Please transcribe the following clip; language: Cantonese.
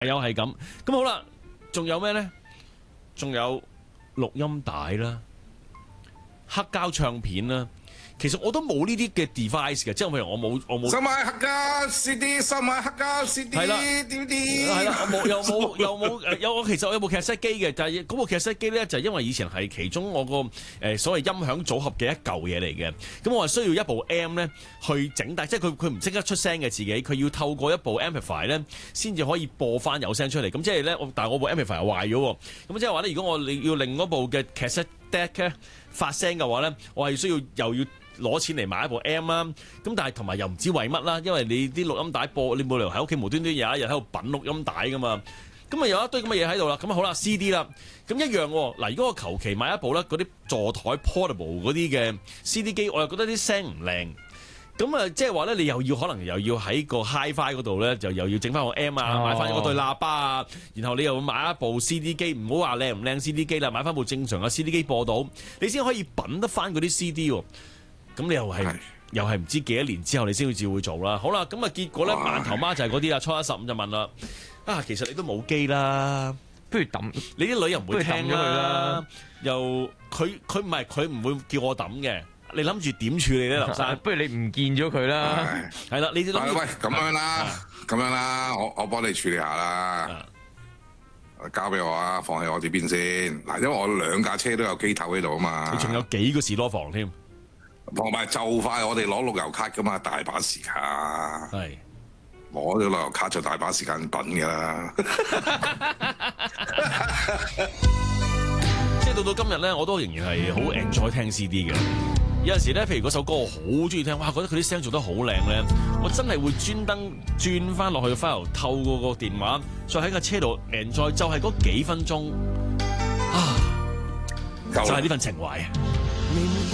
又係咁。咁好啦，仲有咩咧？仲有錄音帶啦、黑膠唱片啦。其實我都冇呢啲嘅 device 嘅，即係譬如我冇。 收買黑膠 CD，收買黑膠 CD， 係啦 ，DVD。 係啦，我冇又冇我其實我有部劇室機嘅，但係嗰部劇室機咧就係因為以前係其中我個所謂音響組合嘅一嚿嘢嚟嘅，咁我係需要一部 M 咧去整大，即係佢唔識得出聲嘅自己，佢要透過一部 amplifier 咧先至可以播翻有聲出嚟。咁即係咧，但係我部 amplifier 壞咗喎，咁即係話咧，如果我要另嗰部嘅劇室 deck 咧發聲嘅話咧，我係需要又要攞錢嚟買一部 M 啦，咁但係同埋又唔知為乜啦，因為你啲錄音帶播，你冇理由喺屋企無端端有一日喺度品錄音帶噶嘛，咁啊有一堆咁嘅嘢喺度啦，咁啊好啦 CD 啦，咁一樣喎，嗱如果我求其買一部咧嗰啲座台 portable 嗰啲嘅 CD 機，我又覺得啲聲唔靚，咁啊即係話咧你又要可能又要喺個 HiFi 嗰度咧就又要整翻個 M 啊，買翻嗰對喇叭啊，然後你又買一部 CD 機，唔好話靚唔靚 CD 機啦，買翻部正常嘅 CD 機播到，你先可以品得翻嗰啲 CD 喎。咁你又係唔知幾多年之後你先至會做啦。好啦，咁啊結果咧萬頭媽就係嗰啲啦，初一15就問啦，啊其實你都冇機啦， 不如抌你啲女又唔會聽咗佢啦。 又佢唔會叫我抌嘅，你諗住點處理咧，林生？ 不如你唔見咗佢啦。 係啦，你哋諗住喂，咁樣啦，咁樣啦，我幫你處理下啦。交俾我啊，放喺我呢邊先。嗱，因為我2架車都有機頭喺度啊嘛。 你仲有幾個士多房添？ 同埋就快我哋攞路由卡噶嘛，大把時間。 係攞咗路由卡就大把時間等噶啦。 即係到今日咧，我都仍然係好 enjoy 聽 CD 嘅。有陣時咧，譬如嗰首歌我好中意聽，哇，覺得佢啲聲做得好靚咧，我真係會專登轉翻落去 file，透過個電話，再喺架車度 enjoy，就係嗰幾分鐘啊，就係呢份情懷。